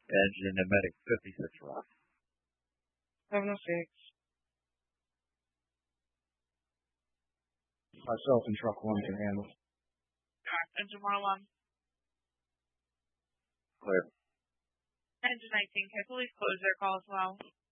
Engine and Medic 56 Rock. 706. Myself and truck 1 can handle. Engine 101. Clear. Engine 19, can police close their call as well?